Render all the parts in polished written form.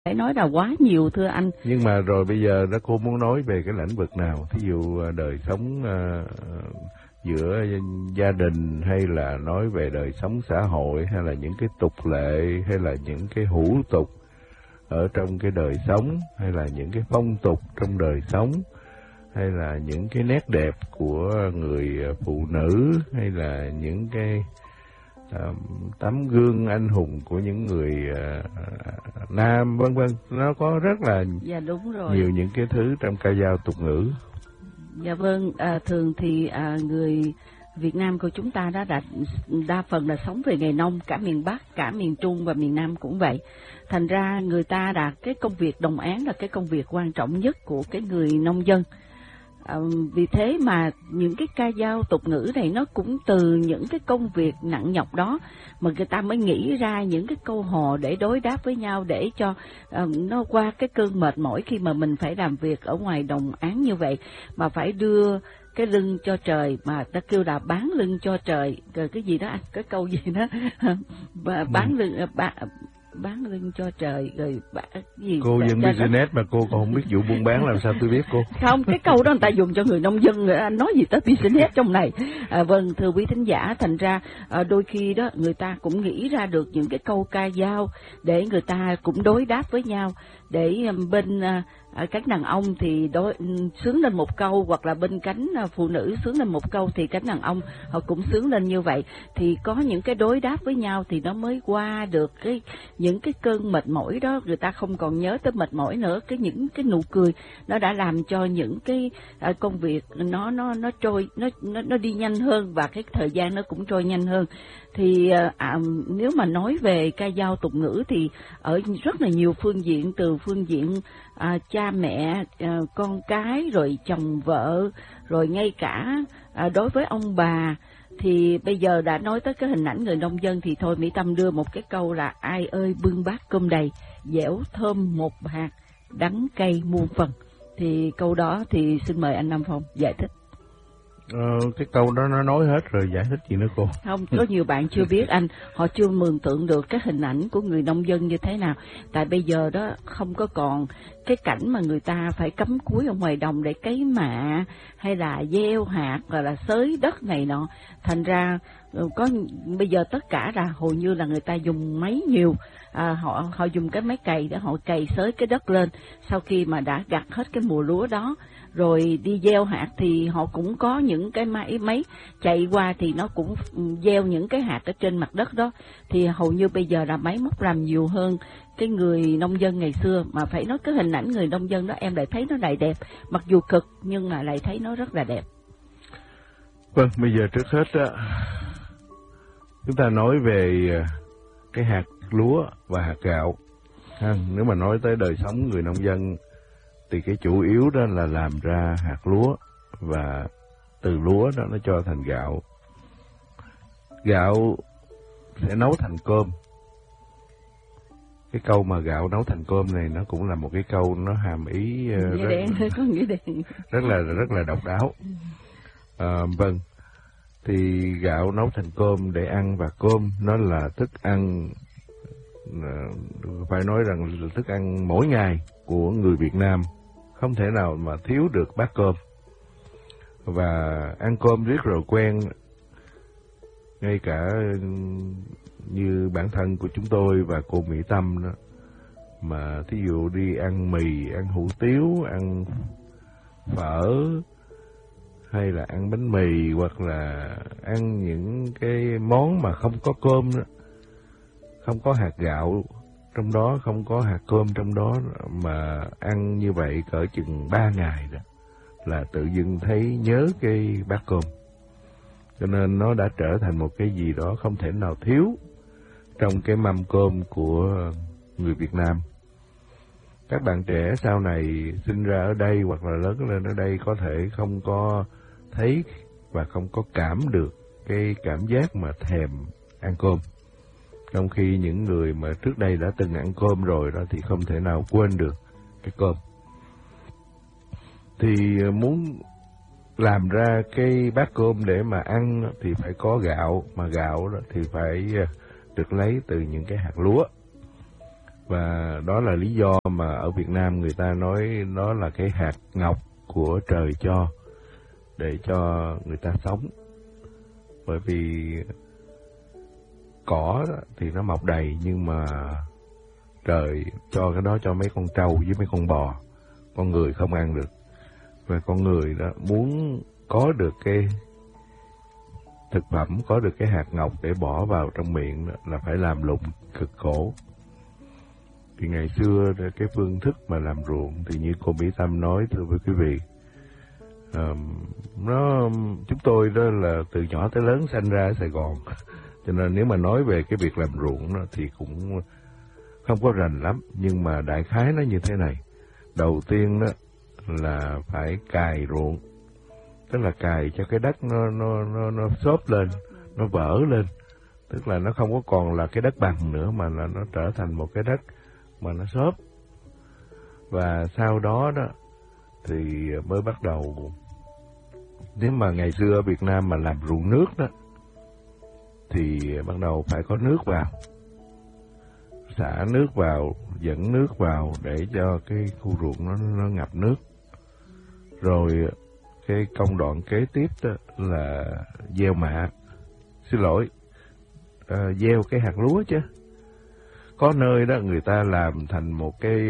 phải nói là quá nhiều thưa anh. Nhưng mà rồi bây giờ đó cô muốn nói về cái lĩnh vực nào? Thí dụ đời sống giữa gia đình, hay là nói về đời sống xã hội, hay là những cái tục lệ, hay là những cái hủ tục ở trong cái đời sống, hay là những cái phong tục trong đời sống, hay là những cái nét đẹp của người phụ nữ, hay là những cái tấm gương anh hùng của những người nam, vân vân. Nó có rất là đúng rồi, nhiều những cái thứ trong ca dao tục ngữ. Dạ vâng, thường thì người Việt Nam của chúng ta đó đa phần là sống về nghề nông, cả miền Bắc, cả miền Trung và miền Nam cũng vậy. Thành ra người ta cái công việc đồng áng là cái công việc quan trọng nhất của cái người nông dân. Vì thế mà những cái ca dao tục ngữ này nó cũng từ những cái công việc nặng nhọc đó mà người ta mới nghĩ ra những cái câu hò để đối đáp với nhau, để cho nó qua cái cơn mệt mỏi khi mà mình phải làm việc ở ngoài đồng áng như vậy, mà phải đưa cái lưng cho trời, mà ta kêu là bán lưng cho trời, rồi cái gì đó anh, cái câu gì đó bán lưng cho trời, rồi gì cô dân business mà cô còn không biết vụ buôn bán làm sao tôi biết cô? Không, cái câu đó người ta dùng cho người nông dân, anh nói gì tới business trong này. Vâng, thưa quý thính giả, thành ra đôi khi đó người ta cũng nghĩ ra được những cái câu ca dao để người ta cũng đối đáp với nhau, để bên cánh đàn ông thì sướng lên một câu, hoặc là bên cánh phụ nữ sướng lên một câu thì cánh đàn ông họ cũng sướng lên như vậy, thì có những cái đối đáp với nhau thì nó mới qua được những cái cơn mệt mỏi đó. Người ta không còn nhớ tới mệt mỏi nữa, những cái nụ cười nó đã làm cho những cái công việc nó trôi, nó đi nhanh hơn, và cái thời gian nó cũng trôi nhanh hơn. Thì nếu mà nói về ca dao tục ngữ thì ở rất là nhiều phương diện, từ phương diện cha mẹ, con cái, rồi chồng vợ, rồi ngay cả đối với ông bà. Thì bây giờ đã nói tới cái hình ảnh người nông dân thì thôi Mỹ Tâm đưa một cái câu là: ai ơi bưng bát cơm đầy, dẻo thơm một hạt, đắng cay muôn phần. Thì câu đó thì xin mời anh Nam Phong giải thích. Cái câu đó nó nói hết rồi, giải thích gì nữa cô? Không, có nhiều bạn chưa biết anh, họ chưa mường tượng được cái hình ảnh của người nông dân như thế nào. Tại bây giờ đó không có còn cái cảnh mà người ta phải cắm cúi ở ngoài đồng để cấy mạ, hay là gieo hạt, hoặc là xới đất này nọ. Thành ra bây giờ tất cả là hầu như là người ta dùng máy nhiều. Họ dùng cái máy cày để họ cày xới cái đất lên. Sau khi mà đã gặt hết cái mùa lúa đó, rồi đi gieo hạt thì họ cũng có những cái máy chạy qua thì nó cũng gieo những cái hạt ở trên mặt đất đó. Thì hầu như bây giờ là máy móc làm nhiều hơn cái người nông dân ngày xưa. Mà phải nói cái hình ảnh người nông dân đó em lại thấy nó lại đẹp, mặc dù cực nhưng mà lại thấy nó rất là đẹp. Vâng, bây giờ trước hết chúng ta nói về cái hạt lúa và hạt gạo. Nếu mà nói tới đời sống người nông dân thì cái chủ yếu đó là làm ra hạt lúa, và từ lúa đó nó cho thành gạo. Gạo sẽ nấu thành cơm. Cái câu mà gạo nấu thành cơm này nó cũng là một cái câu nó hàm ý rất là độc đáo. Vâng, thì gạo nấu thành cơm để ăn, và cơm nó là thức ăn, phải nói rằng là thức ăn mỗi ngày của người Việt Nam, không thể nào mà thiếu được bát cơm. Và ăn cơm riết rồi quen, ngay cả như bản thân của chúng tôi và cô Mỹ Tâm đó, mà thí dụ đi ăn mì, ăn hủ tiếu, ăn phở, hay là ăn bánh mì, hoặc là ăn những cái món mà không có cơm đó, không có hạt gạo trong đó, không có hạt cơm trong đó, mà ăn như vậy cỡ chừng 3 ngày đó, là tự dưng thấy nhớ cái bát cơm. Cho nên nó đã trở thành một cái gì đó không thể nào thiếu trong cái mâm cơm của người Việt Nam. Các bạn trẻ sau này sinh ra ở đây hoặc là lớn lên ở đây có thể không có thấy và không có cảm được cái cảm giác mà thèm ăn cơm. Trong khi những người mà trước đây đã từng ăn cơm rồi đó thì không thể nào quên được cái cơm. Thì muốn làm ra cái bát cơm để mà ăn thì phải có gạo, mà gạo đó thì phải được lấy từ những cái hạt lúa. Và đó là lý do mà ở Việt Nam người ta nói nó là cái hạt ngọc của trời cho, để cho người ta sống. Bởi vì cỏ thì nó mọc đầy, nhưng mà trời cho cái đó cho mấy con trâu với mấy con bò, con người không ăn được. Và con người đó muốn có được cái thực phẩm, có được cái hạt ngọc để bỏ vào trong miệng đó, là phải làm lụng cực khổ. Thì ngày xưa cái phương thức mà làm ruộng thì như cô Mỹ Tâm nói, thưa với quý vị, chúng tôi đó là từ nhỏ tới lớn sanh ra ở Sài Gòn, cho nên nếu mà nói về cái việc làm ruộng đó, thì cũng không có rành lắm. Nhưng mà đại khái nó như thế này: đầu tiên đó là phải cày ruộng, tức là cày cho cái đất nó xốp lên, nó vỡ lên, tức là nó không có còn là cái đất bằng nữa, mà là nó trở thành một cái đất mà nó xốp. Và sau đó đó thì mới bắt đầu, nếu mà ngày xưa ở Việt Nam mà làm ruộng nước đó thì bắt đầu phải có nước vào, xả nước vào, dẫn nước vào để cho cái khu ruộng nó ngập nước. Rồi cái công đoạn kế tiếp đó là gieo mạ, gieo cái hạt lúa chứ. Có nơi đó người ta làm thành một cái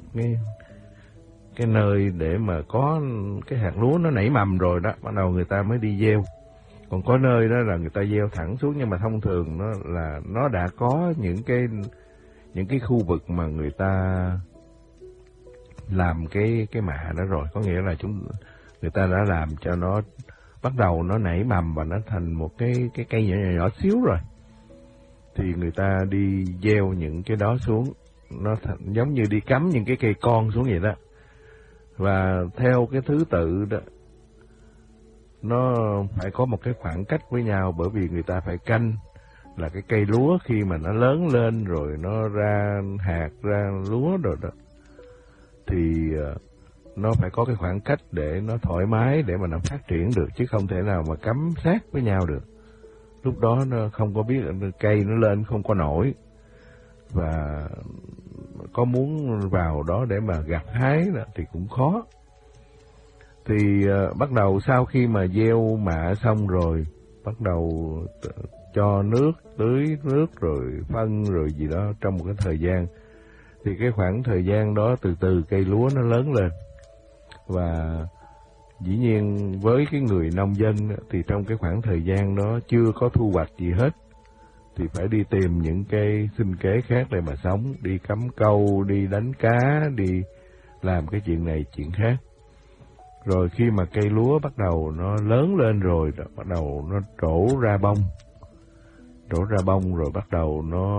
nơi để mà có cái hạt lúa nó nảy mầm rồi đó, bắt đầu người ta mới đi gieo. Còn có nơi đó là người ta gieo thẳng xuống, nhưng mà thông thường nó đã có những cái khu vực mà người ta làm cái mạ đó rồi, có nghĩa là người ta đã làm cho nó bắt đầu nó nảy mầm và nó thành một cái cây nhỏ nhỏ xíu rồi, thì người ta đi gieo những cái đó xuống, nó giống như đi cắm những cái cây con xuống vậy đó. Và theo cái thứ tự đó, nó phải có một cái khoảng cách với nhau, bởi vì người ta phải canh là cái cây lúa khi mà nó lớn lên rồi nó ra hạt, ra lúa rồi đó, thì nó phải có cái khoảng cách để nó thoải mái để mà nó phát triển được, chứ không thể nào mà cắm sát với nhau được. Lúc đó nó không có biết, cây nó lên không có nổi, và có muốn vào đó để mà gặt hái thì cũng khó. Thì bắt đầu sau khi mà gieo mạ xong rồi, bắt đầu cho nước, tưới nước rồi phân rồi gì đó trong một cái thời gian. Thì cái khoảng thời gian đó từ từ cây lúa nó lớn lên. Và dĩ nhiên với cái người nông dân thì trong cái khoảng thời gian đó chưa có thu hoạch gì hết, thì phải đi tìm những cái sinh kế khác để mà sống, đi cắm câu, đi đánh cá, đi làm cái chuyện này chuyện khác. Rồi khi mà cây lúa bắt đầu nó lớn lên rồi, bắt đầu nó trổ ra bông rồi bắt đầu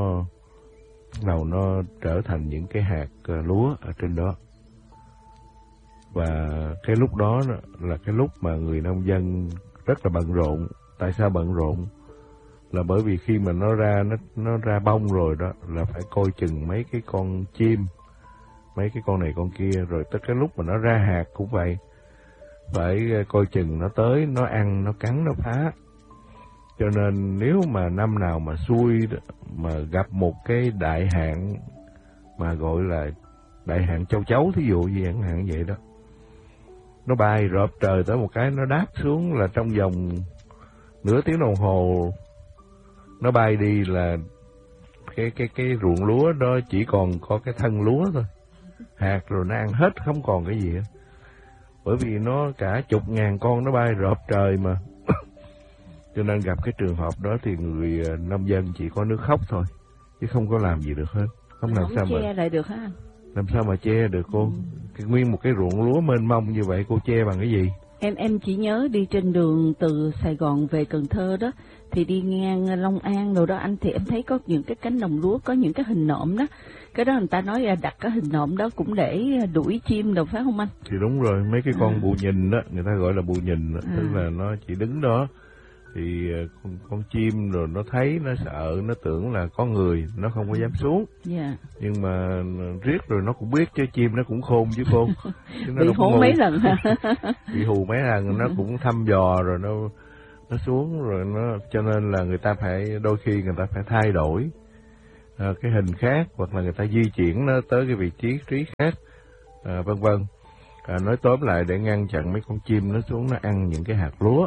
nó trở thành những cái hạt lúa ở trên đó. Và cái lúc đó là cái lúc mà người nông dân rất là bận rộn. Tại sao bận rộn? Là bởi vì khi mà nó ra bông rồi đó, là phải coi chừng mấy cái con chim, mấy cái con này con kia, rồi tới cái lúc mà nó ra hạt cũng vậy, phải coi chừng nó tới, nó ăn, nó cắn, nó phá. Cho nên nếu mà năm nào mà xui mà gặp một cái đại hạn mà gọi là đại hạn châu chấu, thí dụ như chẳng hạn vậy đó, nó bay rợp trời tới một cái, nó đáp xuống là trong vòng nửa tiếng đồng hồ nó bay đi, là cái ruộng lúa đó chỉ còn có cái thân lúa thôi, hạt rồi nó ăn hết, không còn cái gì hết. Bởi vì nó cả chục ngàn con nó bay rợp trời mà. Cho nên gặp cái trường hợp đó thì người nông dân chỉ có nước khóc thôi, chứ không có làm gì được hết. Không làm sao che lại được hả anh? Làm sao mà che được cô? Nguyên một cái ruộng lúa mênh mông như vậy, cô che bằng cái gì? Em chỉ nhớ đi trên đường từ Sài Gòn về Cần Thơ đó, thì đi ngang Long An rồi đó anh, thì em thấy có những cái cánh đồng lúa có những cái hình nộm đó. Cái đó người ta nói là đặt cái hình nộm đó cũng để đuổi chim đâu, phải không anh? Thì đúng rồi, mấy cái con bù nhìn đó, người ta gọi là bù nhìn đó, tức là nó chỉ đứng đó. Thì con chim rồi nó thấy, nó sợ, nó tưởng là có người, nó không có dám xuống. Nhưng mà riết rồi nó cũng biết chứ, chim nó cũng khôn chứ cô. Bị hù mấy lần hả? Bị hù mấy lần, nó cũng thăm dò rồi nó xuống rồi nó, cho nên là người ta phải, đôi khi người ta phải thay đổi cái hình khác, hoặc là người ta di chuyển nó tới cái vị trí khác, vân vân. Nói tóm lại, để ngăn chặn mấy con chim nó xuống nó ăn những cái hạt lúa.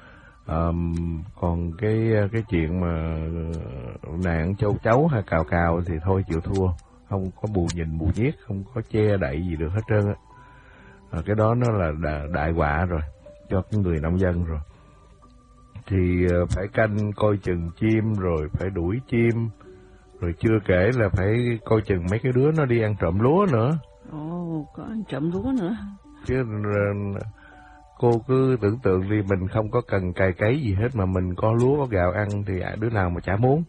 Còn cái chuyện mà nạn châu chấu hay cào cào thì thôi chịu thua, không có bù nhìn bù nhiếc, không có che đậy gì được hết trơn á. Cái đó nó là đại họa rồi cho cái người nông dân rồi. Thì phải canh coi chừng chim, rồi phải đuổi chim, rồi chưa kể là phải coi chừng mấy cái đứa nó đi ăn trộm lúa nữa. Ồ, có ăn trộm lúa nữa. Chứ cô cứ tưởng tượng đi, mình không có cần cày cấy gì hết mà mình có lúa có gạo ăn thì đứa nào mà chả muốn.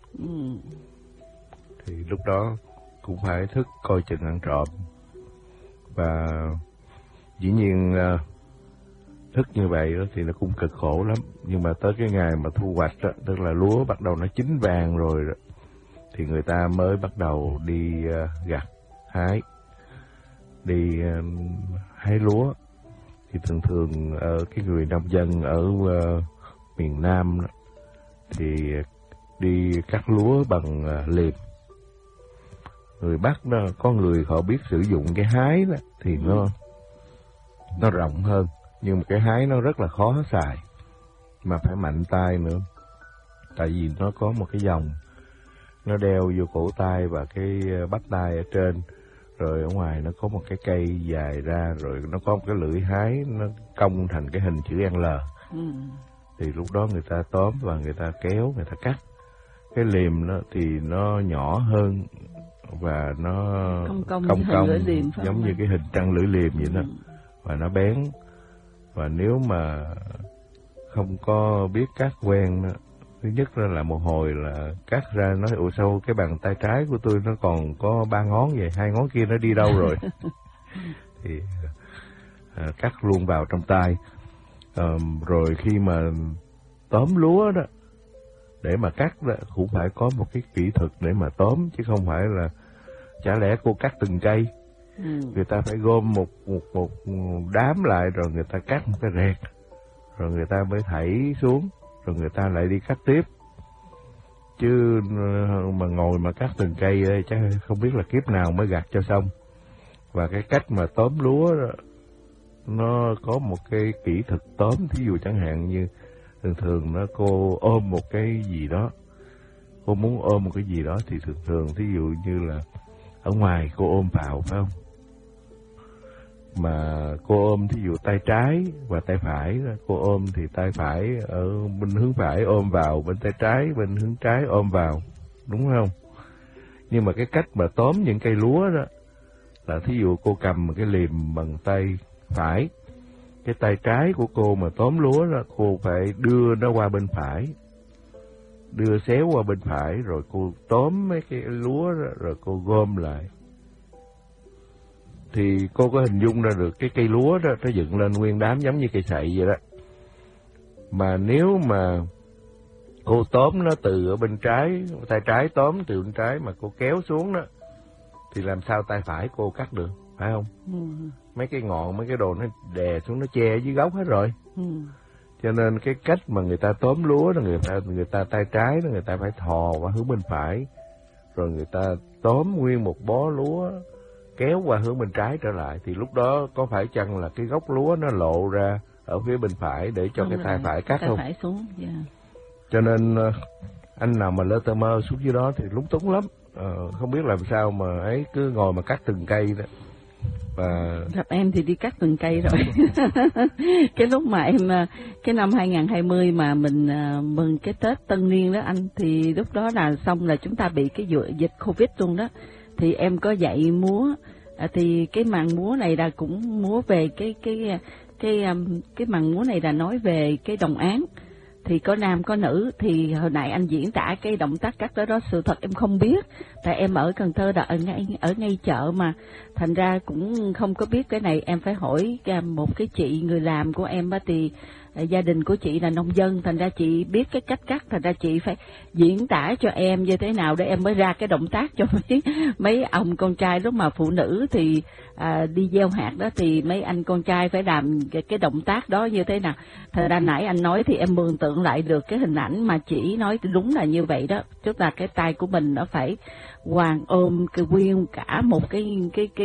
Thì lúc đó cũng phải thức coi chừng ăn trộm. Và dĩ nhiên thức như vậy đó thì nó cũng cực khổ lắm. Nhưng mà tới cái ngày mà thu hoạch đó, tức là lúa bắt đầu nó chín vàng rồi đó, thì người ta mới bắt đầu đi gặt, hái. Đi hái lúa. Thì thường ở cái người nông dân ở miền Nam đó, thì đi cắt lúa bằng liềm. Người Bắc đó, có người họ biết sử dụng cái hái đó, thì nó rộng hơn. Nhưng mà cái hái nó rất là khó xài, mà phải mạnh tay nữa. Tại vì nó có một cái vòng nó đeo vô cổ tay và cái bắp tay ở trên, rồi ở ngoài nó có một cái cây dài ra, rồi nó có một cái lưỡi hái nó cong thành cái hình chữ L. Thì lúc đó người ta tóm và người ta kéo, người ta cắt. Cái liềm đó thì nó nhỏ hơn và nó cong giống như cái hình trăng lưỡi liềm vậy đó. Và nó bén. Và nếu mà không có biết cắt quen đó, thứ nhất là một hồi là cắt ra nói ủa sao cái bàn tay trái của tôi nó còn có 3 ngón vậy, 2 ngón kia nó đi đâu rồi. Thì cắt luôn vào trong tay. Rồi khi mà tóm lúa đó, để mà cắt đó cũng phải có một cái kỹ thuật để mà tóm, chứ không phải là chả lẽ cô cắt từng cây. Người ta phải gom một đám lại, rồi người ta cắt một cái rẹt, rồi người ta mới thảy xuống, rồi người ta lại đi cắt tiếp. Chứ mà ngồi mà cắt từng cây đây chắc không biết là kiếp nào mới gặt cho xong. Và cái cách mà tóm lúa đó, nó có một cái kỹ thuật tóm. Thí dụ chẳng hạn như thường nó cô ôm một cái gì đó, cô muốn ôm một cái gì đó thì thường thí dụ như là ở ngoài cô ôm vào, phải không? Mà cô ôm thí dụ tay trái và tay phải, cô ôm thì tay phải ở bên hướng phải ôm vào, bên tay trái bên hướng trái ôm vào, đúng không? Nhưng mà cái cách mà tóm những cây lúa đó là thí dụ cô cầm một cái liềm bằng tay phải, cái tay trái của cô mà tóm lúa đó, cô phải đưa nó qua bên phải, đưa xéo qua bên phải, rồi cô tóm mấy cái lúa đó, rồi cô gom lại. Thì cô có hình dung ra được cái cây lúa đó nó dựng lên nguyên đám giống như cây sậy vậy đó. Mà nếu mà cô tóm nó từ ở bên trái, tay trái tóm từ bên trái mà cô kéo xuống đó, thì làm sao tay phải cô cắt được, phải không? Mấy cái ngọn, mấy cái đồ nó đè xuống, nó che dưới gốc hết rồi. Cho nên cái cách mà người ta tóm lúa đó, người ta tay trái đó, người ta phải thò qua hướng bên phải, rồi người ta tóm nguyên một bó lúa kéo qua hướng bên trái trở lại. Thì lúc đó có phải chăng là cái gốc lúa nó lộ ra ở phía bên phải để cho cái tay phải cắt không? Phải xuống, Cho nên anh nào mà lơ tơ mơ xuống dưới đó thì lúng túng lắm. Không biết làm sao mà ấy cứ ngồi mà cắt từng cây đó. Và gặp em thì đi cắt từng cây rồi. Cái lúc mà em cái năm 2020 mà mình mừng cái Tết Tân Niên đó anh, thì lúc đó là xong là chúng ta bị cái dịch Covid luôn đó. Thì em có dạy múa, thì cái màn múa này là cũng múa về cái màn múa này là nói về cái đồng áng. Thì có nam có nữ, thì hồi nãy anh diễn tả cái động tác cắt đó sự thật em không biết, tại em ở Cần Thơ đã ở ngay chợ mà, thành ra cũng không có biết cái này. Em phải hỏi một cái chị người làm của em thì gia đình của chị là nông dân, thành ra chị biết cái cách cắt, thành ra chị phải diễn tả cho em như thế nào để em mới ra cái động tác cho mấy ông con trai. Lúc mà phụ nữ thì đi gieo hạt đó thì mấy anh con trai phải làm cái động tác đó như thế nào. Thật ra nãy anh nói thì em mường tượng lại được cái hình ảnh mà chỉ nói đúng là như vậy đó, tức là cái tay của mình nó phải hoàn ôm cái nguyên cả một cái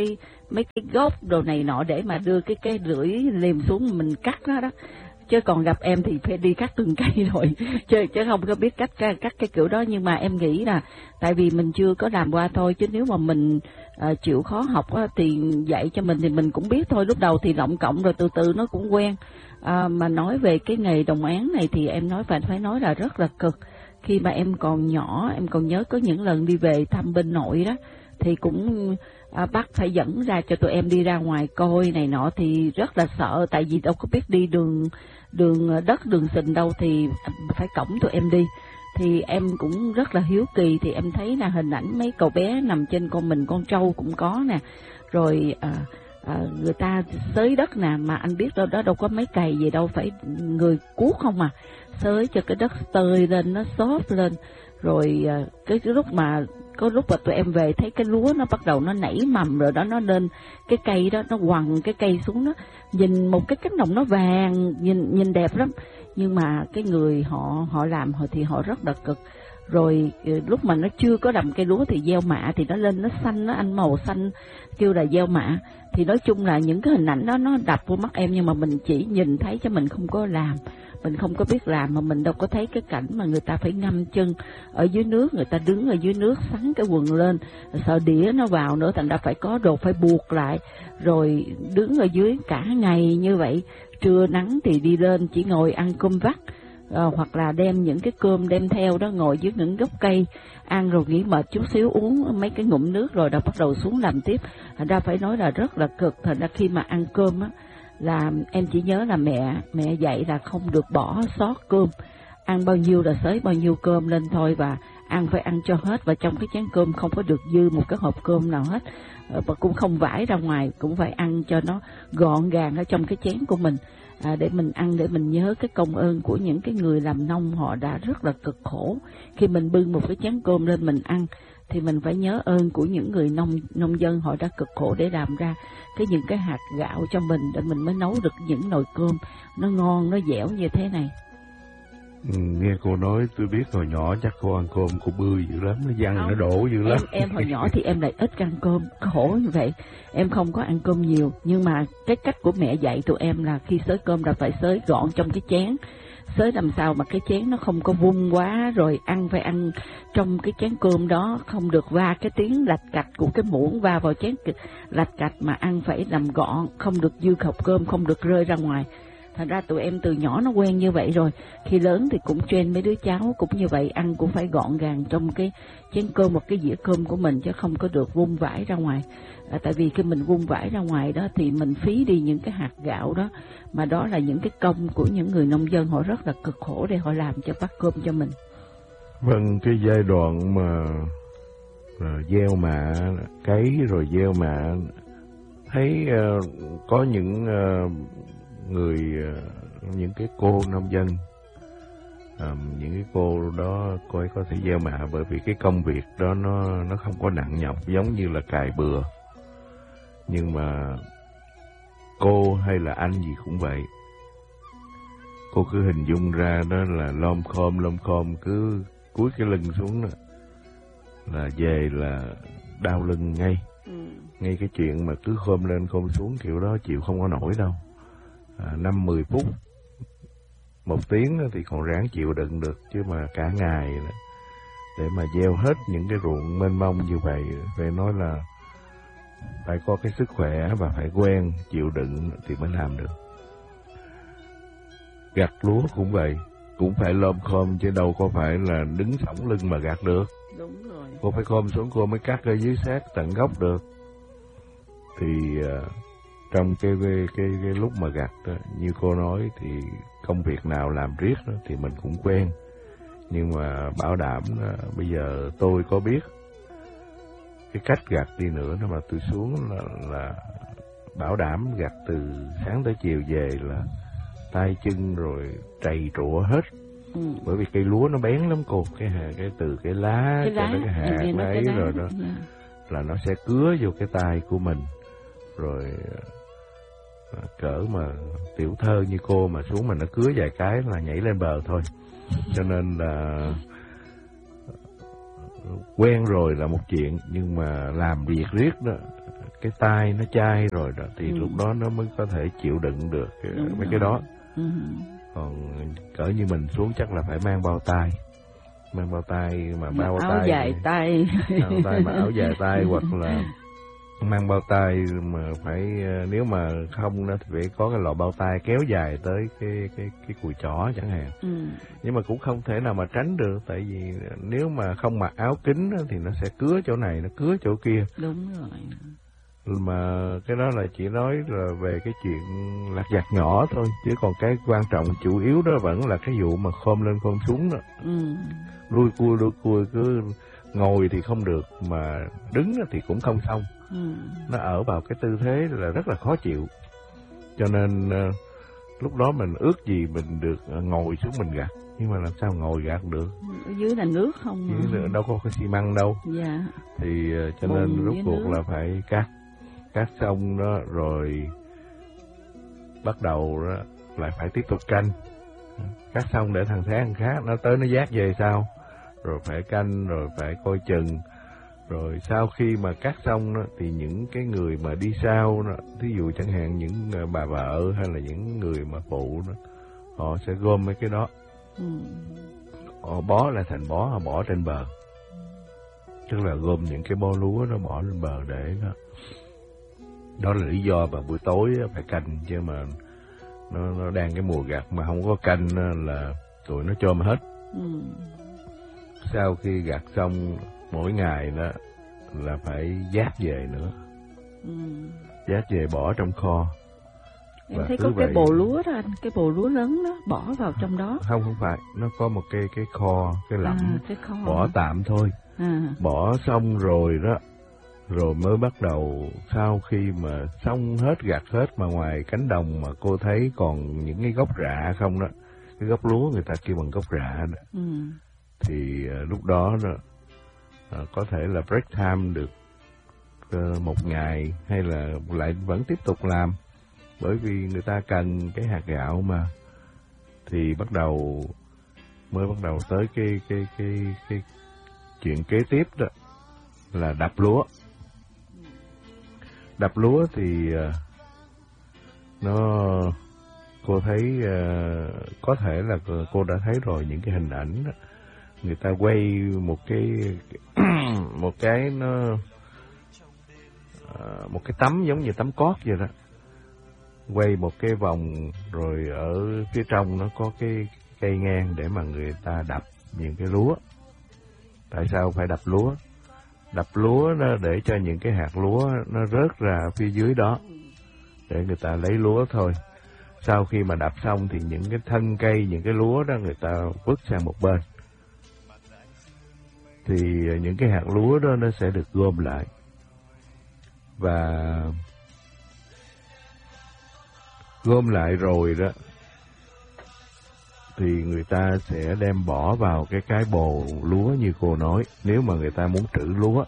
mấy cái gốc đồ này nọ để mà đưa cái lưỡi liềm xuống mình cắt nó đó. Chứ còn gặp em thì phải đi cắt từng cây rồi, chứ không có biết cắt cái kiểu đó. Nhưng mà em nghĩ là tại vì mình chưa có làm qua thôi, chứ nếu mà mình chịu khó học thì dạy cho mình thì mình cũng biết thôi. Lúc đầu thì lọng cộng rồi từ từ nó cũng quen. Mà nói về cái nghề đồng áng này thì em nói phải nói là rất là cực. Khi mà em còn nhỏ, em còn nhớ có những lần đi về thăm bên nội đó, thì cũng bác phải dẫn ra cho tụi em đi ra ngoài coi này nọ, thì rất là sợ, tại vì đâu có biết đi đường đất đường sình đâu, thì phải cõng tụi em đi. Thì em cũng rất là hiếu kỳ, thì em thấy là hình ảnh mấy cậu bé nằm trên con trâu cũng có nè, rồi người ta xới đất nè, mà anh biết đó đâu có mấy cày gì đâu, phải người cuốc không à, xới cho cái đất tơi lên, nó xốp lên. Rồi cái lúc mà tụi em về thấy cái lúa nó bắt đầu nó nảy mầm rồi đó, nó lên cái cây đó, nó quằn cái cây xuống đó, nhìn một cái cánh đồng nó vàng, nhìn đẹp lắm. Nhưng mà cái người họ làm thì họ rất là cực. Rồi lúc mà nó chưa có đầm cây lúa thì gieo mạ, thì nó lên nó xanh, nó anh màu xanh, kêu là gieo mạ. Thì nói chung là những cái hình ảnh đó nó đập vô mắt em, nhưng mà mình chỉ nhìn thấy chứ mình không có làm. Mình không có biết làm, mà mình đâu có thấy cái cảnh mà người ta phải ngâm chân ở dưới nước, người ta đứng ở dưới nước sắn cái quần lên, sợ đĩa nó vào nữa, thành ra phải có đồ phải buộc lại, rồi đứng ở dưới cả ngày như vậy. Trưa nắng thì đi lên chỉ ngồi ăn cơm vắt, hoặc là đem những cái cơm đem theo đó, ngồi dưới những gốc cây ăn rồi nghỉ mệt chút xíu, uống mấy cái ngụm nước rồi đã bắt đầu xuống làm tiếp. Thành ra phải nói là rất là cực. Thành ra khi mà ăn cơm á, là em chỉ nhớ là mẹ dạy là không được bỏ sót cơm, ăn bao nhiêu là xới bao nhiêu cơm lên thôi, và ăn phải ăn cho hết, và trong cái chén cơm không có được dư một cái hộp cơm nào hết, và cũng không vải ra ngoài, cũng phải ăn cho nó gọn gàng ở trong cái chén của mình, để mình ăn, để mình nhớ cái công ơn của những cái người làm nông, họ đã rất là cực khổ. Khi mình bưng một cái chén cơm lên mình ăn thì mình phải nhớ ơn của những người nông dân, họ đã cực khổ để làm ra những cái hạt gạo cho mình, để mình mới nấu được những nồi cơm nó ngon, nó dẻo như thế này. Nghe cô nói tôi biết hồi nhỏ chắc cô ăn cơm cô bươi dữ lắm, nó văng nó đổ dữ lắm. Em hồi nhỏ thì em lại ít ăn cơm, khổ như vậy, em không có ăn cơm nhiều. Nhưng mà cái cách của mẹ dạy tụi em là khi xới cơm là phải xới gọn trong cái chén, xới làm sao mà cái chén nó không có vung quá, rồi ăn phải ăn trong cái chén cơm đó, không được va cái tiếng lạch cạch của cái muỗng va vào chén lạch cạch, mà ăn phải làm gọn, không được dư hộp cơm, không được rơi ra ngoài. Thành ra tụi em từ nhỏ nó quen như vậy rồi, khi lớn thì cũng train mấy đứa cháu cũng như vậy, ăn cũng phải gọn gàng trong cái chén cơm, một cái dĩa cơm của mình, chứ không có được vung vãi ra ngoài. Tại vì khi mình vung vãi ra ngoài đó thì mình phí đi những cái hạt gạo đó, mà đó là những cái công của những người nông dân, họ rất là cực khổ để họ làm cho bát cơm cho mình. Vâng, cái giai đoạn mà gieo mạ, cấy rồi gieo mạ, thấy có những người, những cái cô nông dân, những cái cô đó cô ấy có thể gieo mạ, bởi vì cái công việc đó nó không có nặng nhọc giống như là cày bừa. Nhưng mà cô hay là anh gì cũng vậy, cô cứ hình dung ra đó là lom khom cứ cúi cái lưng xuống đó, là về là đau lưng ngay. Ngay cái chuyện mà cứ khom lên khom xuống kiểu đó chịu không có nổi đâu. 5-10 phút 1 tiếng thì còn ráng chịu đựng được, chứ mà cả ngày để mà gieo hết những cái ruộng mênh mông như vậy, phải nói là phải có cái sức khỏe và phải quen chịu đựng thì mới làm được. Gặt lúa cũng vậy, cũng phải lom khom, chứ đâu có phải là đứng thõng lưng mà gặt được. Đúng rồi. Cô phải khom xuống, cô mới cắt ở dưới sát tận gốc được. Thì trong cái lúc mà gặt đó, như cô nói thì công việc nào làm riết đó, thì mình cũng quen. Nhưng mà bảo đảm bây giờ tôi có biết cái cách gặt đi nữa đó, mà tôi xuống là bảo đảm gặt từ sáng tới chiều về là tay chân rồi trầy trụa hết. Bởi vì cây lúa nó bén lắm cô, cái từ cái lá cho tới cái hạt nó ấy rồi đó là nó sẽ cứa vô cái tay của mình. Rồi cỡ mà tiểu thơ như cô mà xuống mà nó cứa vài cái là nhảy lên bờ thôi. Cho nên là quen rồi là một chuyện, nhưng mà làm việc riết đó, cái tay nó chai rồi đó thì lúc đó nó mới có thể chịu đựng được mấy cái đó. Còn cỡ như mình xuống chắc là phải mang bao tay mà bao áo tay dài tay mà áo dài tay hoặc là mang bao tay mà phải, nếu mà không đó thì phải có cái lọ bao tay kéo dài tới cái cùi chỏ chẳng hạn. Nhưng mà cũng không thể nào mà tránh được, tại vì nếu mà không mặc áo kín đó, thì nó sẽ cứa chỗ này, nó cứa chỗ kia. Đúng rồi. Mà cái đó là chỉ nói là về cái chuyện lặt vặt nhỏ thôi, chứ còn cái quan trọng chủ yếu đó vẫn là cái vụ mà khom lên khom xuống đó. Lui cui cứ ngồi thì không được, mà đứng thì cũng không xong. Nó ở vào cái tư thế là rất là khó chịu. Cho nên lúc đó mình ước gì mình được ngồi xuống mình gặt, nhưng mà làm sao ngồi gặt được, ở dưới là nước không, dưới đâu có cái xi măng đâu. Dạ. Thì cho nên rốt cuộc là phải cắt xong đó rồi bắt đầu đó lại phải tiếp tục canh. Cắt xong để thằng khác nó tới nó vác về sau, rồi phải canh, rồi phải coi chừng. Rồi sau khi mà cắt xong đó, thì những cái người mà đi sau đó, thí dụ chẳng hạn những bà vợ hay là những người mà phụ đó, họ sẽ gom mấy cái đó. Họ bó lại thành bó, họ bỏ trên bờ. Tức là gom những cái bó lúa đó bỏ lên bờ để đó là lý do mà buổi tối phải canh, chứ mà nó đang cái mùa gặt mà không có canh là tụi nó chôm hết. Sau khi gặt xong mỗi ngày đó là phải vác về nữa. Vác về bỏ trong kho. Em thấy có cái bồ lúa đó anh, cái bồ lúa lớn đó bỏ vào trong đó. Không phải, nó có một cái kho, cái lẫm, cái kho. Bỏ tạm thôi. Bỏ xong rồi đó, rồi mới bắt đầu sau khi mà xong hết gặt hết mà ngoài cánh đồng mà cô thấy còn những cái gốc rạ không đó, cái gốc lúa người ta kêu bằng gốc rạ đó. Thì lúc đó có thể là break time được một ngày, hay là lại vẫn tiếp tục làm, bởi vì người ta cần cái hạt gạo mà. Thì mới bắt đầu tới cái chuyện kế tiếp đó là đập lúa. Đập lúa thì cô thấy có thể là cô đã thấy rồi những cái hình ảnh đó. Người ta quay một cái một cái tấm giống như tấm cót vậy đó, quay một cái vòng, rồi ở phía trong nó có cái cây ngang để mà người ta đập những cái lúa. Tại sao phải đập lúa? Đập lúa nó để cho những cái hạt lúa nó rớt ra phía dưới đó để người ta lấy lúa thôi. Sau khi mà đập xong thì những cái thân cây, những cái lúa đó người ta vứt sang một bên. Thì những cái hạt lúa đó nó sẽ được gom lại. Và gom lại rồi đó thì người ta sẽ đem bỏ vào cái bồ lúa như cô nói, nếu mà người ta muốn trữ lúa.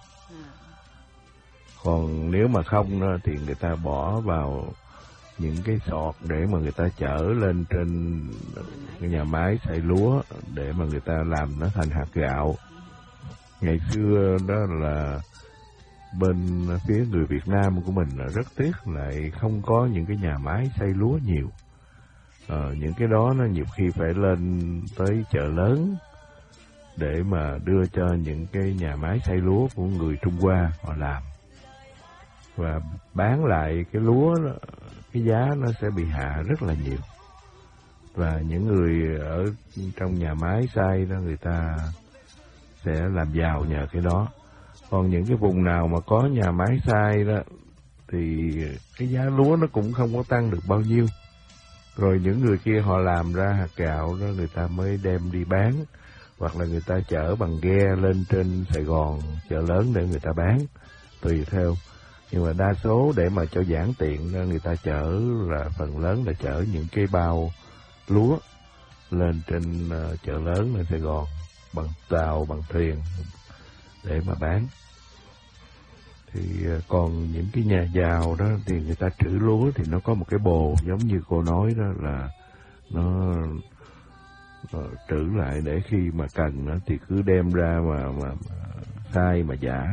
Còn nếu mà không đó, thì người ta bỏ vào những cái sọt để mà người ta chở lên trên cái nhà máy xay lúa để mà người ta làm nó thành hạt gạo. Ngày xưa đó là bên phía người Việt Nam của mình là rất tiếc lại không có những cái nhà máy xay lúa nhiều. Những cái đó nó nhiều khi phải lên tới chợ lớn để mà đưa cho những cái nhà máy xay lúa của người Trung Hoa họ làm. Và bán lại cái lúa đó, cái giá nó sẽ bị hạ rất là nhiều. Và những người ở trong nhà máy xay đó người ta sẽ làm giàu nhờ cái đó. Còn những cái vùng nào mà có nhà máy xay đó thì cái giá lúa nó cũng không có tăng được bao nhiêu. Rồi những người kia họ làm ra hạt gạo đó người ta mới đem đi bán, hoặc là người ta chở bằng ghe lên trên Sài Gòn chợ lớn để người ta bán, tùy theo. Nhưng mà đa số để mà cho giản tiện người ta chở là phần lớn là chở những cái bao lúa lên trên chợ lớn lên Sài Gòn bằng tàu, bằng thuyền để mà bán. Thì còn những cái nhà giàu đó thì người ta trữ lúa thì nó có một cái bồ giống như cô nói đó, là nó trữ lại để khi mà cần nó thì cứ đem ra mà xay mà giã.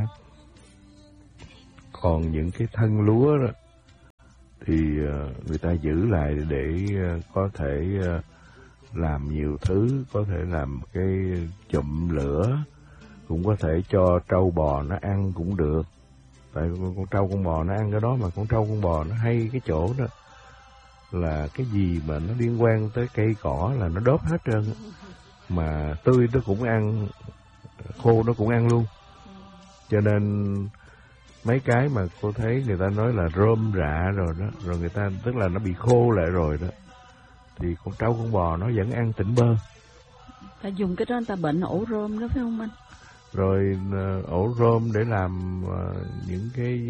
Còn những cái thân lúa đó thì người ta giữ lại để có thể làm nhiều thứ, có thể làm cái chụm lửa, cũng có thể cho trâu bò nó ăn cũng được. Tại con trâu con bò nó ăn cái đó, mà con trâu con bò nó hay cái chỗ đó là cái gì mà nó liên quan tới cây cỏ là nó đốt hết trơn, mà tươi nó cũng ăn, khô nó cũng ăn luôn. Cho nên mấy cái mà cô thấy người ta nói là rơm rạ rồi đó, rồi người ta tức là nó bị khô lại rồi đó, thì con trâu con bò nó vẫn ăn tỉnh bơ. Ta dùng cái đó người ta bệnh ổ rơm đó phải không anh? Rồi ổ rơm để làm những cái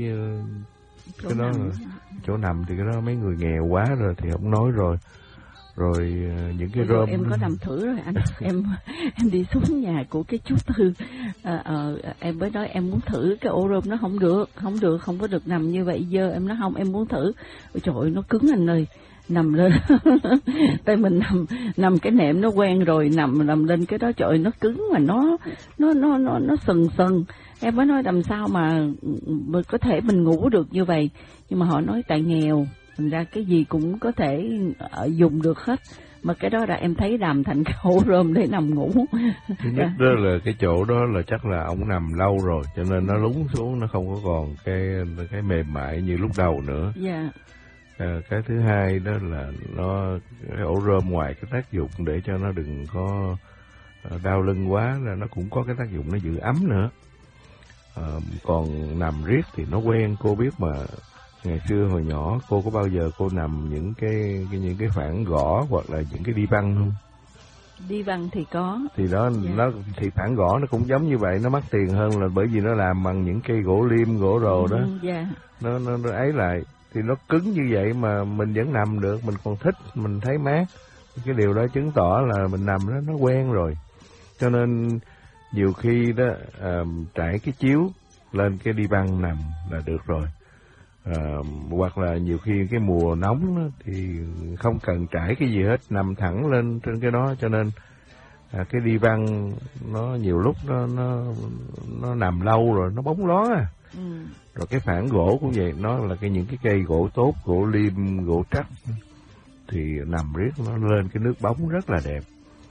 đó là chỗ nằm, thì cái đó mấy người nghèo quá rồi thì không nói rồi. Rồi những cái rơm em có làm thử rồi anh. em đi xuống nhà của cái chú Tư, em mới nói em muốn thử cái ổ rơm, nó không có được nằm như vậy dơ. Em nói không, em muốn thử. Ôi trời ơi, nó cứng anh ơi, nằm lên tại mình nằm cái nệm nó quen rồi, nằm lên cái đó trời ơi, nó cứng mà nó sần. Em mới nói làm sao mà có thể mình ngủ được như vậy, nhưng mà họ nói tại nghèo thành ra cái gì cũng có thể dùng được hết, mà cái đó là em thấy làm thành cái ổ rơm để nằm ngủ. Thứ nhất đó là cái chỗ đó là chắc là ông nằm lâu rồi cho nên nó lún xuống, nó không có còn cái mềm mại như lúc đầu nữa. Dạ. Cái thứ hai đó là cái ổ rơm ngoài cái tác dụng để cho nó đừng có đau lưng quá, là nó cũng có cái tác dụng nó giữ ấm nữa. Còn nằm riết thì nó quen. Cô biết mà, ngày xưa hồi nhỏ cô có bao giờ cô nằm những cái phản gõ hoặc là những cái đi băng không? Đi băng thì có. Thì đó, thì phản gõ nó cũng giống như vậy, nó mắc tiền hơn là bởi vì nó làm bằng những cây gỗ liêm, gỗ rồ đó. Nó ấy lại thì nó cứng như vậy mà mình vẫn nằm được, mình còn thích, mình thấy mát. Cái điều đó chứng tỏ là mình nằm đó nó quen rồi. Cho nên nhiều khi đó trải cái chiếu lên cái đi băng nằm là được rồi. Hoặc là nhiều khi cái mùa nóng đó, thì không cần trải cái gì hết, nằm thẳng lên trên cái đó. Cho nên cái đi băng nó nhiều lúc nó nằm lâu rồi nó bóng ló à. Rồi cái phản gỗ cũng vậy, nó là những cái cây gỗ tốt, gỗ liêm, gỗ trắc, thì nằm riết nó lên cái nước bóng rất là đẹp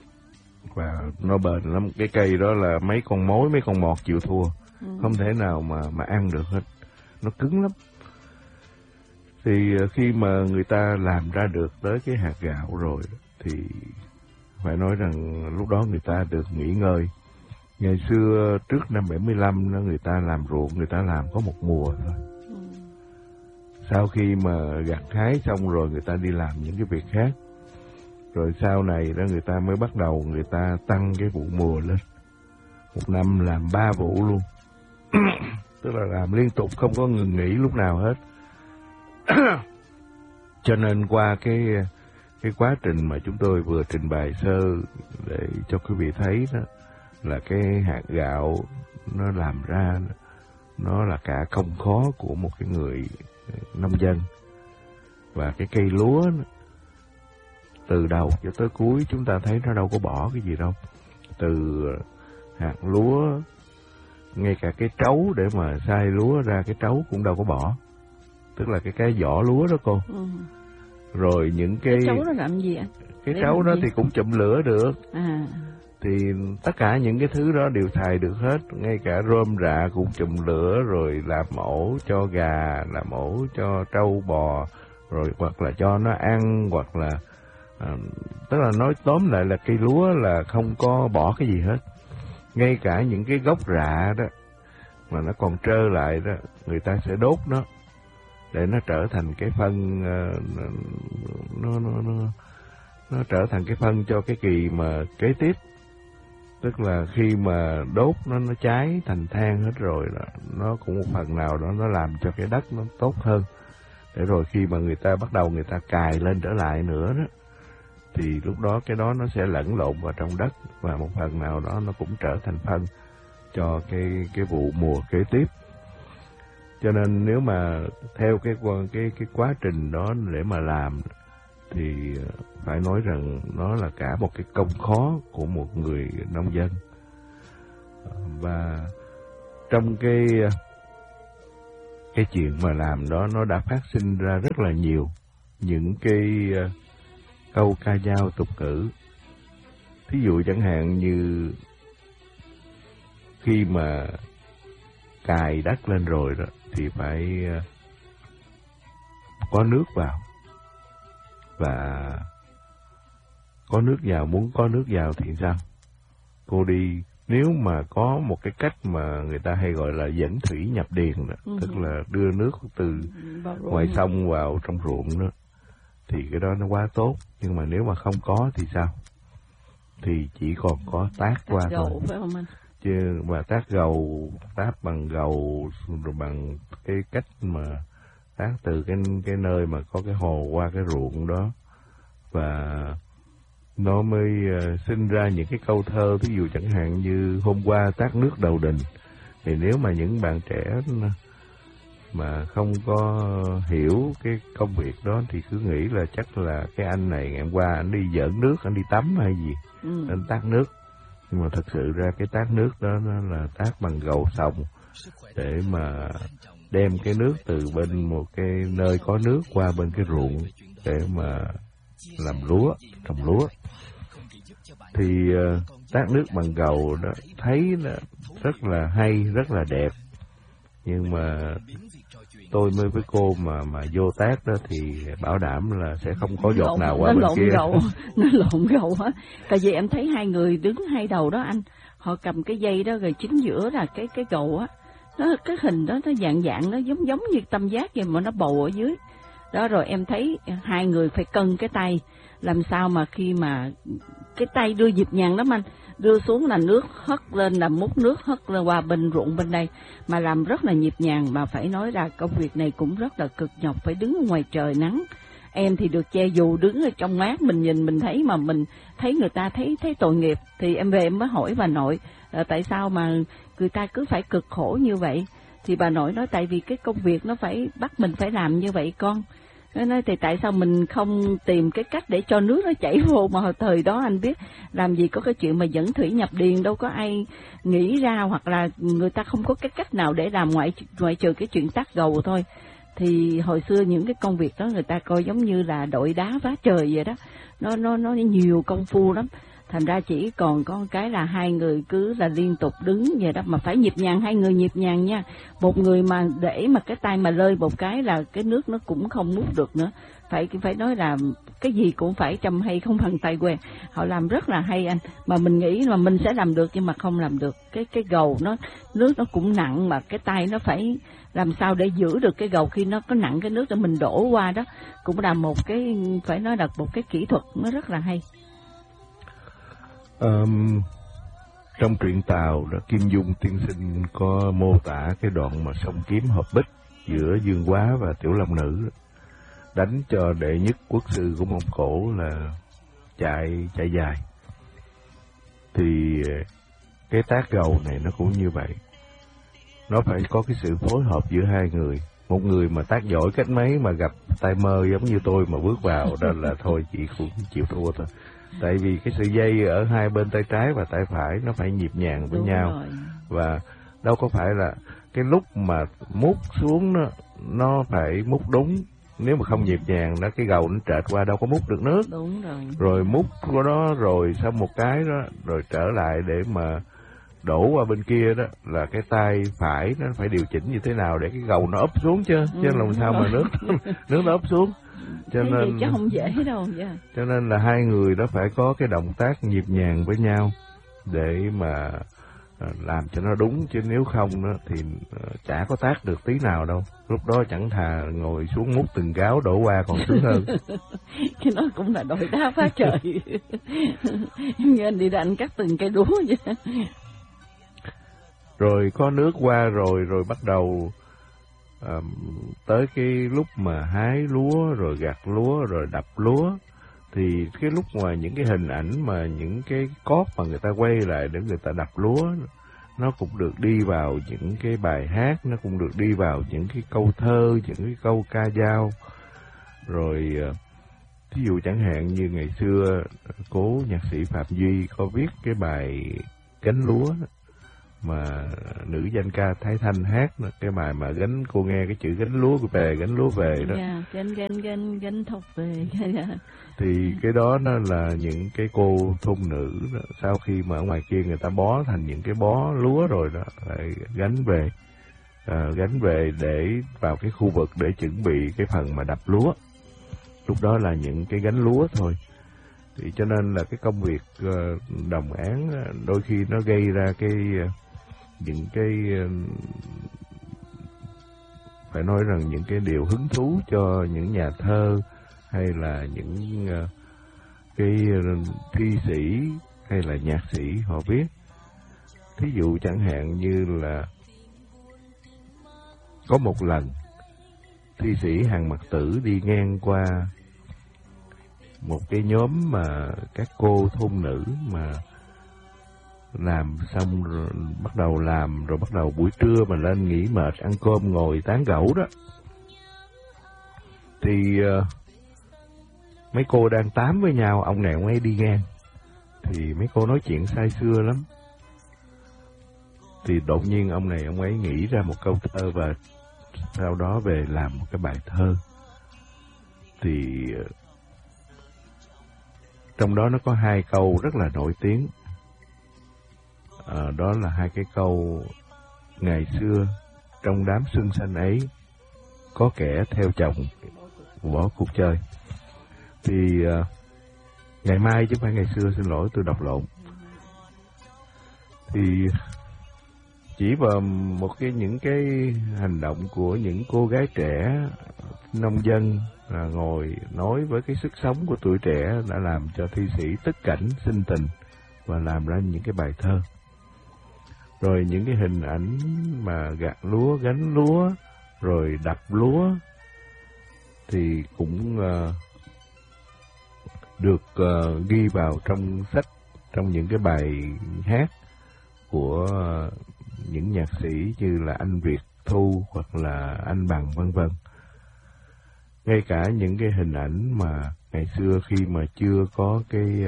và nó bền lắm. Cái cây đó là mấy con mối, mấy con mọt chịu thua, không thể nào mà ăn được hết, nó cứng lắm. Thì khi mà người ta làm ra được tới cái hạt gạo rồi thì phải nói rằng lúc đó người ta được nghỉ ngơi. Ngày xưa trước năm 75 đó, người ta làm ruộng, người ta làm có một mùa thôi. Sau khi mà gặt hái xong rồi người ta đi làm những cái việc khác. Rồi sau này đó người ta mới bắt đầu người ta tăng cái vụ mùa lên. Một năm làm 3 vụ luôn. Tức là làm liên tục không có ngừng nghỉ lúc nào hết. Cho nên qua cái quá trình mà chúng tôi vừa trình bày sơ để cho quý vị thấy đó, là cái hạt gạo nó làm ra nó là cả công khó của một cái người nông dân. Và cái cây lúa đó, từ đầu cho tới cuối chúng ta thấy nó đâu có bỏ cái gì đâu. Từ hạt lúa, ngay cả cái trấu để mà xay lúa ra, cái trấu cũng đâu có bỏ. Tức là cái vỏ lúa đó cô. Rồi những cái trấu đó làm gì ạ? Cái trấu đó thì cũng chụm lửa được. Thì tất cả những cái thứ đó đều xài được hết. Ngay cả rơm rạ cũng chụm lửa, rồi làm ổ cho gà, làm ổ cho trâu bò, rồi hoặc là cho nó ăn, hoặc là tức là nói tóm lại là cây lúa là không có bỏ cái gì hết. Ngay cả những cái gốc rạ đó mà nó còn trơ lại đó, người ta sẽ đốt nó để nó trở thành cái phân, nó trở thành cái phân cho cái kỳ mà kế tiếp. Tức là khi mà đốt nó cháy thành than hết rồi là nó cũng một phần nào đó nó làm cho cái đất nó tốt hơn. Để rồi khi mà người ta bắt đầu người ta cài lên trở lại nữa đó, thì lúc đó cái đó nó sẽ lẫn lộn vào trong đất, và một phần nào đó nó cũng trở thành phân cho cái vụ mùa kế tiếp. Cho nên nếu mà theo cái quá trình đó để mà làm thì phải nói rằng nó là cả một cái công khó của một người nông dân. Và trong cái chuyện mà làm đó, nó đã phát sinh ra rất là nhiều những cái câu ca dao tục ngữ. Thí dụ chẳng hạn như khi mà cài đất lên rồi đó thì phải có nước vào, và có nước vào, muốn có nước vào thì sao? Cô đi, nếu mà có một cái cách mà người ta hay gọi là dẫn thủy nhập điền đó, tức là đưa nước từ ngoài sông vào trong ruộng đó, thì cái đó nó quá tốt. Nhưng mà nếu mà không có thì sao? Thì chỉ còn có tát qua thôi. Phải không anh? Chứ mà tát bằng gầu rồi bằng cái cách mà tát từ cái nơi mà có cái hồ qua cái ruộng đó, và nó mới sinh ra những cái câu thơ. Ví dụ chẳng hạn như hôm qua tát nước đầu đình, thì nếu mà những bạn trẻ mà không có hiểu cái công việc đó thì cứ nghĩ là chắc là cái anh này ngày hôm qua anh đi giỡn nước, anh đi tắm hay gì, anh tát nước. Nhưng mà thật sự ra cái tát nước đó nó là tát bằng gầu sòng, để mà đem cái nước từ bên một cái nơi có nước qua bên cái ruộng để mà làm lúa, trồng lúa. Thì tát nước bằng gầu đó thấy là rất là hay, rất là đẹp. Nhưng mà tôi mới với cô mà vô tát đó thì bảo đảm là sẽ không có giọt nào qua bên kia. Nó lộn gầu á. Tại vì em thấy hai người đứng hai đầu đó anh, họ cầm cái dây đó, rồi chính giữa là cái gầu á. Nó cái hình đó nó dạng nó giống như tam giác vậy mà nó bầu ở dưới. Đó, rồi em thấy hai người phải cân cái tay, làm sao mà khi mà cái tay đưa nhịp nhàng lắm anh, đưa xuống là nước hất lên, là múc nước hất lên qua bên ruộng bên đây, mà làm rất là nhịp nhàng. Mà phải nói ra công việc này cũng rất là cực nhọc, phải đứng ngoài trời nắng. Em thì được che dù, đứng ở trong mát, mình nhìn mình thấy, mà mình thấy người ta thấy tội nghiệp. Thì em về em mới hỏi bà nội tại sao mà người ta cứ phải cực khổ như vậy. Thì bà nội nói tại vì cái công việc nó phải bắt mình phải làm như vậy con. Nó nói thì tại sao mình không tìm cái cách để cho nước nó chảy vô, mà hồi thời đó anh biết làm gì có cái chuyện mà dẫn thủy nhập điền, đâu có ai nghĩ ra, hoặc là người ta không có cái cách nào để làm ngoại trừ cái chuyện tát gầu thôi. Thì hồi xưa những cái công việc đó người ta coi giống như là đội đá vá trời vậy đó, nó nhiều công phu lắm. Thành ra chỉ còn có cái là hai người cứ là liên tục đứng vậy đó, mà phải nhịp nhàng, hai người nhịp nhàng nha. Một người mà để mà cái tay mà lơi một cái là cái nước nó cũng không múc được nữa. Phải nói là cái gì cũng phải chăm hay không bằng tay quen. Họ làm rất là hay anh, mà mình nghĩ mà mình sẽ làm được nhưng mà không làm được. Cái gầu nó nước nó cũng nặng, mà cái tay nó phải làm sao để giữ được cái gầu khi nó có nặng cái nước để mình đổ qua đó, cũng là một cái, phải nói là một cái kỹ thuật nó rất là hay. Trong truyện Tào đó, Kim Dung tiên sinh có mô tả cái đoạn mà song kiếm hợp bích giữa Dương Quá và Tiểu Long Nữ đó, đánh cho đệ nhất quốc sư của Mông Cổ là chạy dài. Thì cái tát gầu này nó cũng như vậy, nó phải có cái sự phối hợp giữa hai người. Một người mà tát giỏi cách mấy mà gặp tay mơ giống như tôi mà bước vào đó là thôi chị cũng chịu thua thôi. Tại vì cái sợi dây ở hai bên tay trái và tay phải nó phải nhịp nhàng với nhau rồi. Và đâu có phải là cái lúc mà múc xuống nó phải múc đúng. Nếu mà không nhịp nhàng đó, cái gầu nó trệt qua đâu có múc được nước. Đúng rồi. Rồi múc của nó rồi xong một cái đó rồi trở lại để mà đổ qua bên kia đó, là cái tay phải nó phải điều chỉnh như thế nào để cái gầu nó ấp xuống chứ làm sao mà nước nó ấp xuống. Cho nên chứ không dễ đâu. Cho nên là hai người đó phải có cái động tác nhịp nhàng với nhau để mà làm cho nó đúng, chứ nếu không đó thì chả có tác được tí nào đâu. Lúc đó chẳng thà ngồi xuống múc từng gáo đổ qua còn sướng hơn. Cái nó cũng là đội đá phá trời. Như anh đi đánh cắt từng cây lúa vậy. Rồi có nước qua rồi bắt đầu tới cái lúc mà hái lúa rồi gặt lúa rồi đập lúa Thì cái lúc mà những cái hình ảnh mà những cái cốt mà người ta quay lại để người ta đập lúa, nó cũng được đi vào những cái bài hát, nó cũng được đi vào những cái câu thơ, những cái câu ca dao. Rồi thí dụ chẳng hạn như ngày xưa cố nhạc sĩ Phạm Duy có viết cái bài Gánh Lúa mà nữ danh ca Thái Thanh hát, cái bài mà gánh, cô nghe cái chữ gánh lúa về, gánh lúa về đó. Gánh thóc về. Thì cái đó nó là những cái cô thôn nữ đó, sau khi mà ở ngoài kia người ta bó thành những cái bó lúa rồi đó, lại gánh về để vào cái khu vực để chuẩn bị cái phần mà đập lúa. Lúc đó là những cái gánh lúa thôi. Thì cho nên là cái công việc đồng áng đôi khi nó gây ra những cái phải nói rằng những cái điều hứng thú cho những nhà thơ hay là những cái thi sĩ hay là nhạc sĩ họ viết. Thí dụ chẳng hạn như là có một lần thi sĩ Hàn Mặc Tử đi ngang qua một cái nhóm mà các cô thôn nữ mà làm xong rồi bắt đầu buổi trưa mà lên nghỉ mệt ăn cơm ngồi tán gẫu đó. Thì mấy cô đang tám với nhau, ông này ông ấy đi ngang. Thì mấy cô nói chuyện say sưa lắm. Thì đột nhiên ông này ông ấy nghĩ ra một câu thơ và sau đó về làm một cái bài thơ. Thì trong đó nó có hai câu rất là nổi tiếng. Đó là hai cái câu: ngày xưa trong đám xuân xanh ấy có kẻ theo chồng bỏ cuộc chơi. Thì ngày mai chứ không phải ngày xưa, xin lỗi tôi đọc lộn. Thì chỉ vào những cái hành động của những cô gái trẻ nông dân là ngồi nói với cái sức sống của tuổi trẻ đã làm cho thi sĩ tức cảnh sinh tình và làm ra những cái bài thơ. Rồi những cái hình ảnh mà gặt lúa, gánh lúa, rồi đập lúa thì cũng được ghi vào trong sách, trong những cái bài hát của những nhạc sĩ như là anh Việt Thu hoặc là anh Bằng vân vân. Ngay cả những cái hình ảnh mà ngày xưa khi mà chưa có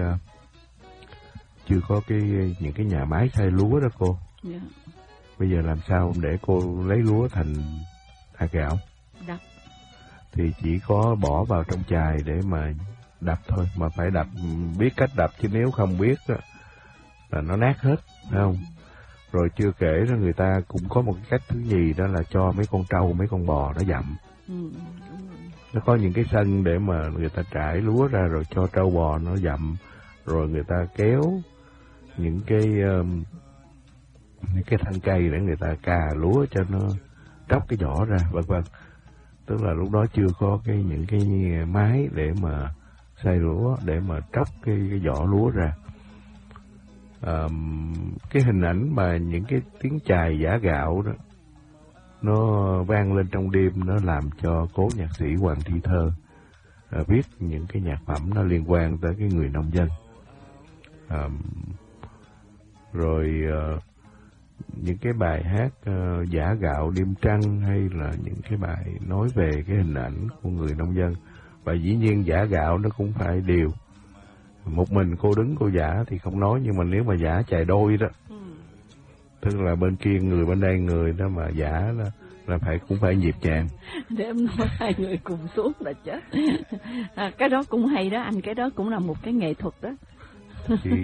những cái nhà máy xay lúa đó cô. Yeah. Bây giờ làm sao để cô lấy lúa thành hạt gạo? Đập. Thì chỉ có bỏ vào trong chài để mà đập thôi, mà phải đập, biết cách đập, chứ nếu không biết đó, là nó nát hết, phải không? Rồi chưa kể là người ta cũng có một cái cách thứ nhì, đó là cho mấy con trâu, mấy con bò nó dặm. Nó có những cái sân để mà người ta trải lúa ra rồi cho trâu bò nó dặm, rồi người ta kéo những cái thân cây để người ta cà lúa cho nó tróc cái vỏ ra, vân vân. Tức là lúc đó chưa có những cái máy để mà xay lúa, để mà tróc cái vỏ lúa ra. Cái hình ảnh mà những cái tiếng chài giã gạo đó, nó vang lên trong đêm, nó làm cho cố nhạc sĩ Hoàng Thi Thơ viết những cái nhạc phẩm nó liên quan tới cái người nông dân. Rồi những cái bài hát giã gạo đêm trăng, hay là những cái bài nói về cái hình ảnh của người nông dân. Và dĩ nhiên giã gạo nó cũng phải đều. Một mình cô đứng cô giã thì không nói, nhưng mà nếu mà giã chài đôi đó, tức là bên kia người bên đây người đó mà giã đó, là cũng phải nhịp nhàng. Để em nói hai người cùng xuống là chết. Cái đó cũng hay đó anh, cái đó cũng là một cái nghệ thuật đó. Thì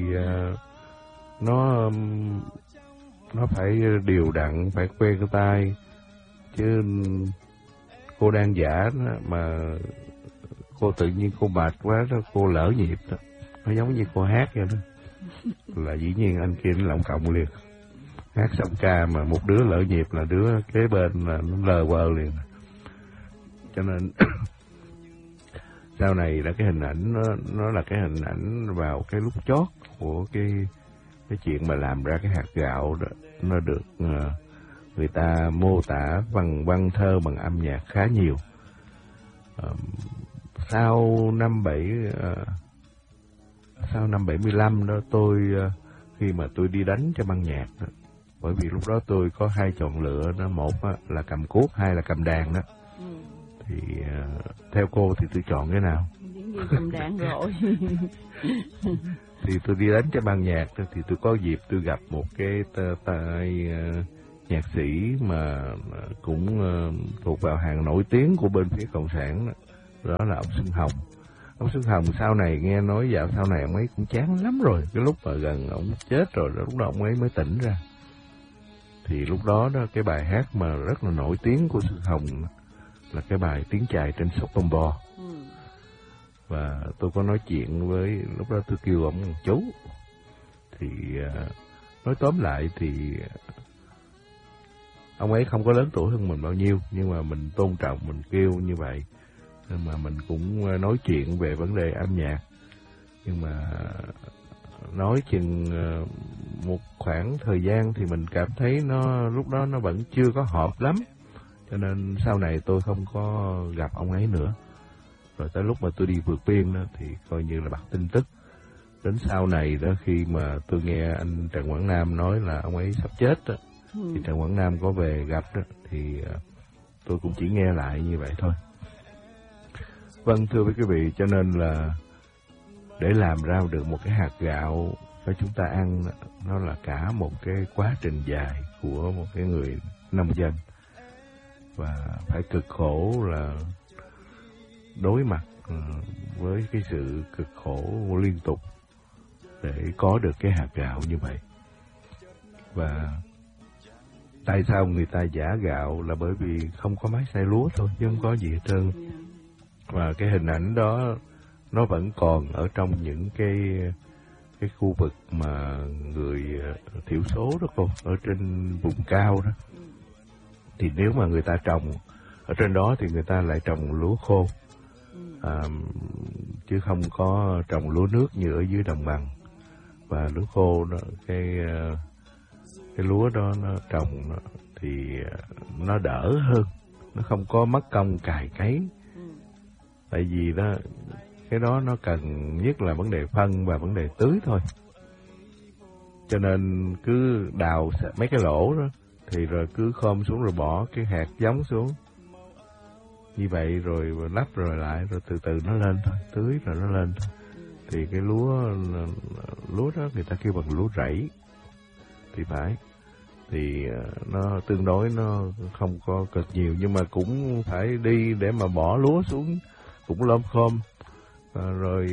nó phải đều đặn, phải quen cái tay, chứ cô đang giả đó, mà cô tự nhiên cô mệt quá đó, cô lỡ nhịp đó, nó giống như cô hát vậy đó, là dĩ nhiên anh kia nó lộng cộng liền. Hát xong ca mà một đứa lỡ nhịp là đứa kế bên là nó lờ quơ liền. Cho nên sau này là cái hình ảnh nó là cái hình ảnh vào cái lúc chót của cái chuyện mà làm ra cái hạt gạo đó, nó được người ta mô tả bằng văn thơ, bằng âm nhạc khá nhiều. Sau sau năm 75 đó, khi mà tôi đi đánh cho ban nhạc đó, bởi vì lúc đó tôi có hai chọn lựa đó, một là cầm cuốc, hai là cầm đàn đó. Thì theo cô thì tôi chọn cái nào? Dĩ nhiên cầm đàn rồi. Thì tôi đi đánh cho ban nhạc đó, thì tôi có dịp tôi gặp một cái nhạc sĩ mà cũng thuộc vào hàng nổi tiếng của bên phía Cộng sản đó, đó là ông Xuân Hồng. Ông Xuân Hồng sau này nghe nói dạo sau này ông ấy cũng chán lắm rồi, cái lúc mà gần ông chết rồi lúc đó ông ấy mới tỉnh ra. Thì lúc đó đó cái bài hát mà rất là nổi tiếng của Xuân Hồng là cái bài Tiếng Chài Trên Sông Bông Bo. Và tôi có nói chuyện với, lúc đó tôi kêu ông chú. Thì nói tóm lại thì ông ấy không có lớn tuổi hơn mình bao nhiêu, nhưng mà mình tôn trọng, mình kêu như vậy. Nhưng mà mình cũng nói chuyện về vấn đề âm nhạc. Nhưng mà nói chừng một khoảng thời gian thì mình cảm thấy lúc đó nó vẫn chưa có hợp lắm. Cho nên sau này tôi không có gặp ông ấy nữa. Rồi tới lúc mà tôi đi vượt biên đó thì coi như là bật tin tức. Đến sau này đó, khi mà tôi nghe anh Trần Quảng Nam nói là ông ấy sắp chết đó, thì Trần Quảng Nam có về gặp đó, thì tôi cũng chỉ nghe lại như vậy thôi. Vâng, thưa quý vị, cho nên là để làm ra được một cái hạt gạo cho chúng ta ăn, nó là cả một cái quá trình dài của một cái người nông dân. Và phải cực khổ là đối mặt với cái sự cực khổ liên tục để có được cái hạt gạo như vậy. Và tại sao người ta giả gạo là bởi vì không có máy xay lúa thôi, chứ không có gì hết trơn. Và cái hình ảnh đó nó vẫn còn ở trong những cái khu vực mà người thiểu số đó cô, ở trên vùng cao đó. Thì nếu mà người ta trồng ở trên đó thì người ta lại trồng lúa khô, chứ không có trồng lúa nước như ở dưới đồng bằng. Và lúa khô đó, cái lúa đó nó trồng thì nó đỡ hơn, nó không có mất công cày cấy. Tại vì đó, cái đó nó cần nhất là vấn đề phân và vấn đề tưới thôi. Cho nên cứ đào mấy cái lỗ đó, thì rồi cứ khom xuống rồi bỏ cái hạt giống xuống. Như vậy rồi lắp rồi lại, rồi từ từ nó lên thôi, tưới rồi nó lên thôi. Thì cái lúa đó người ta kêu bằng lúa rẫy thì phải. Thì nó tương đối nó không có cực nhiều, nhưng mà cũng phải đi để mà bỏ lúa xuống cũng lom khom. Rồi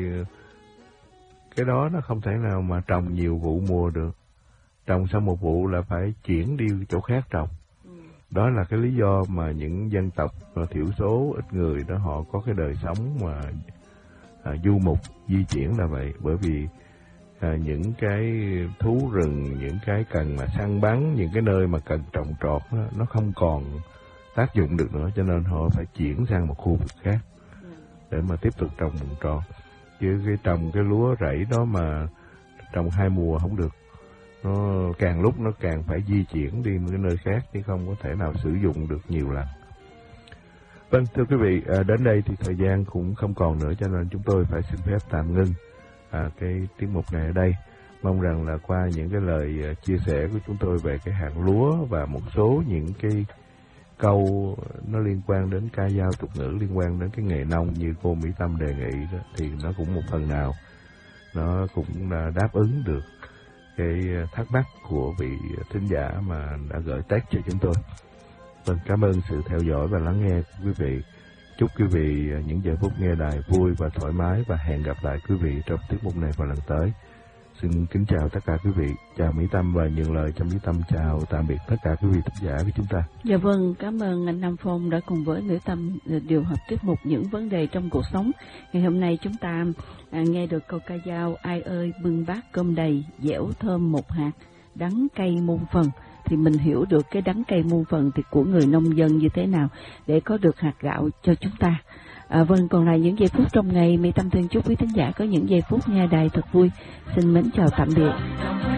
cái đó nó không thể nào mà trồng nhiều vụ mùa được. Trồng xong một vụ là phải chuyển đi chỗ khác trồng. Đó là cái lý do mà những dân tộc thiểu số ít người đó họ có cái đời sống mà du mục di chuyển là vậy. Bởi vì những cái thú rừng, những cái cần mà săn bắn, những cái nơi mà cần trồng trọt đó, nó không còn tác dụng được nữa, cho nên họ phải chuyển sang một khu vực khác để mà tiếp tục trồng trọt. Chứ cái trồng cái lúa rẫy đó mà trồng 2 mùa không được. Nó càng lúc nó càng phải di chuyển đi một cái nơi khác, chứ không có thể nào sử dụng được nhiều lần. Vâng, thưa quý vị, đến đây thì thời gian cũng không còn nữa, cho nên chúng tôi phải xin phép tạm ngưng cái tiết mục này ở đây. Mong rằng là qua những cái lời chia sẻ của chúng tôi về cái hạt lúa và một số những cái câu nó liên quan đến ca dao tục ngữ, liên quan đến cái nghề nông như cô Mỹ Tâm đề nghị đó, thì nó cũng một phần nào nó cũng đã đáp ứng được cái thắc mắc của vị thính giả mà đã gửi text cho chúng tôi. Vâng, cảm ơn sự theo dõi và lắng nghe của quý vị. Chúc quý vị những giờ phút nghe đài vui và thoải mái, và hẹn gặp lại quý vị trong tiết mục này vào lần tới. Xin kính chào tất cả quý vị, chào Mỹ Tâm và nhường lời cho Mỹ Tâm chào tạm biệt tất cả quý vị thính giả của chúng ta. Dạ vâng, cảm ơn anh Nam Phong đã cùng với Mỹ Tâm điều hợp tiết mục Những Vấn Đề Trong Cuộc Sống. Ngày hôm nay chúng ta nghe được câu ca dao ai ơi bưng bát cơm đầy, dẻo thơm một hạt, đắng cay muôn phần. Thì mình hiểu được cái đắng cay muôn phần thì của người nông dân như thế nào để có được hạt gạo cho chúng ta. Vâng, còn lại những giây phút trong ngày, Mỹ Tâm thương chúc quý thính giả có những giây phút nghe đài thật vui. Xin mến chào tạm biệt.